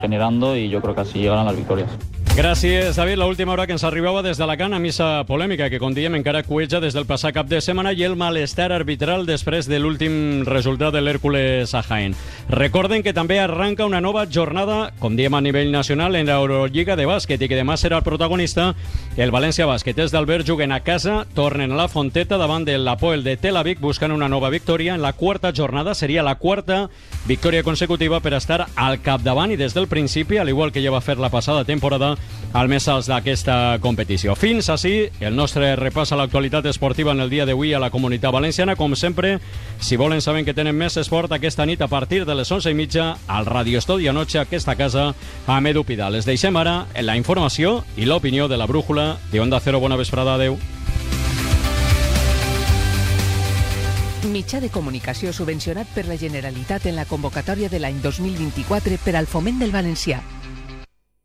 generando y yo creo que así llegarán las victorias. Gràcies, David. L'última hora que ens arribava des d'Alacant, a missa polèmica que, com diem, encara cueja des del passat cap de setmana i el malestar arbitral després de l'últim resultat de l'Hèrcules a Jaén. Recorden que també arranca una nova jornada, com diem a nivell nacional, en l'Eurolliga de bàsquet i que demà serà el protagonista. El València Bàsquet és d'Albert, juguen a casa, tornen a la Fonteta davant de l'Hapoel de Tel Aviv buscant una nova victòria. En la quarta jornada seria la quarta victòria consecutiva per estar al capdavant i des del principi, al igual que ja va fer la passada temporada, al més alts d'aquesta competició. Fins així el nostre repàs a l'actualitat esportiva en el dia d'avui a la Comunitat Valenciana. Com sempre, si volen saber que tenen més esport aquesta nit a partir de les 11:30 al Radio Estudio Noche, aquesta casa amb Edu Pidal. Les deixem ara en la informació i l'opinió de la brújula de Onda Cero. Bona vesprada, adeu. Mitjà de comunicació subvencionat per la Generalitat en la convocatòria de l'any 2024 per al foment del valencià.